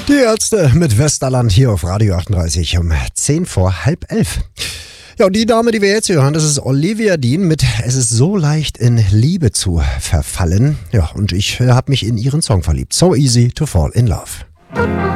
Die Ärzte mit Westerland hier auf Radio 38 um 10 vor halb 11. Ja, und die Dame, die wir jetzt hier hören, das ist Olivia Dean mit Es ist so leicht in Liebe zu verfallen. Ja, und ich habe mich in ihren Song verliebt. So easy to fall in love.